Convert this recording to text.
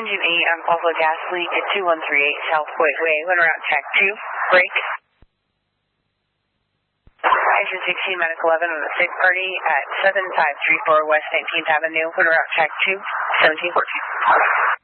Engine 8 on Buffalo gas leak at 2138 South Point Way. Wind route check 2. Break. Engine 16 Medic 11 on the 6th party at 7534 West 19th Avenue. Wind route check 2. 1714.